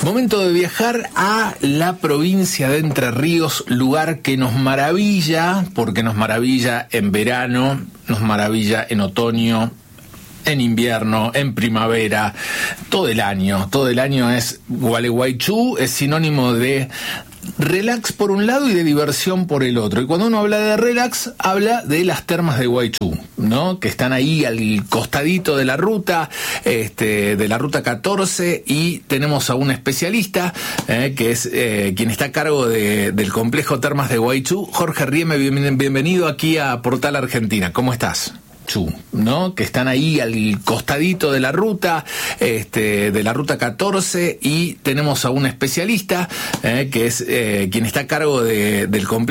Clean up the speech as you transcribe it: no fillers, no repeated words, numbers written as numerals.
Momento de viajar a la provincia de Entre Ríos, lugar que nos maravilla, porque nos maravilla en verano, nos maravilla en otoño, en invierno, en primavera, todo el año es Gualeguaychú, es sinónimo de relax por un lado y de diversión por el otro. Y cuando uno habla de relax, habla de las termas de Guaychú, ¿no? Que están ahí al costadito de la ruta, de la ruta 14, y tenemos a un especialista, que es quien está a cargo del complejo Termas de Guaychú, Jorge Rieme. Bienvenido aquí a Portal Argentina. ¿Cómo estás? ¿No? Que están ahí al costadito de la ruta, de la ruta 14, y tenemos a un especialista, que es quien está a cargo del complejo